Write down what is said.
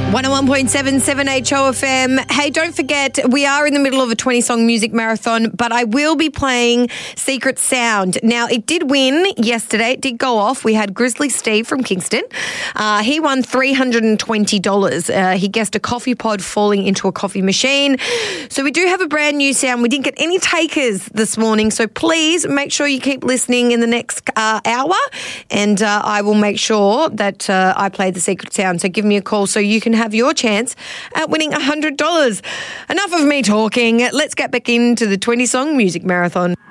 101.77 HOFM. Hey, don't forget, we are in the middle of a 20-song music marathon, but I will be playing Secret Sound. Now, it did win yesterday. It did go off. We had Grizzly Steve from Kingston. He won $320. He guessed a coffee pod falling into a coffee machine. So we do have a brand new sound. We didn't get any takers this morning, so please make sure you keep listening in the next hour, and I will make sure that I play the Secret Sound. So give me a call so you can have your chance at winning $100. Enough of me talking. Let's get back into the 20-song music marathon.